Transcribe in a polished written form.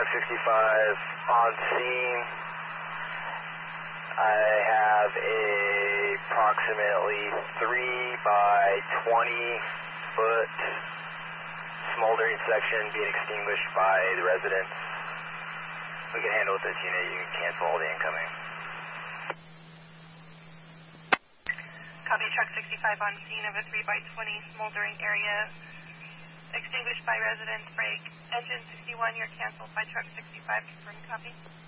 Truck 65 on scene. I have approximately 3 by 20 foot smoldering section being extinguished by the residents. We can handle with this unit. You can cancel all the incoming. Copy, Truck 65 on scene of a 3 by 20 smoldering area extinguished by residents. Break. Engine 61, you're canceled by Truck 65. Confirm, copy.